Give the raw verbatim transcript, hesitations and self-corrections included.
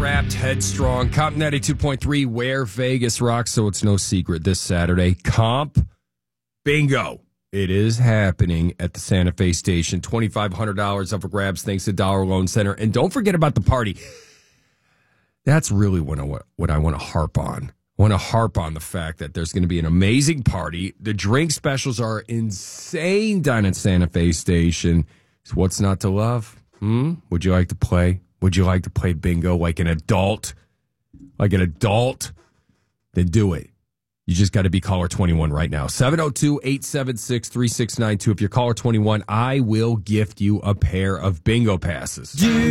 Trapped, Headstrong. Comp ninety-two point three, where Vegas rocks, so it's no secret. This Saturday, Comp Bingo. It is happening at the Santa Fe station. twenty-five hundred dollars up for grabs thanks to Dollar Loan Center. And don't forget about the party. That's really what I, what I want to harp on. I want to harp on the fact that there's going to be an amazing party. The drink specials are insane down at Santa Fe station. So what's not to love? Hmm? Would you like to play? Would you like to play bingo like an adult? Like an adult? Then do it. You just got to be caller twenty-one right now. seven oh two, eight seven six, three six nine two. If you're caller twenty-one, I will gift you a pair of bingo passes. Do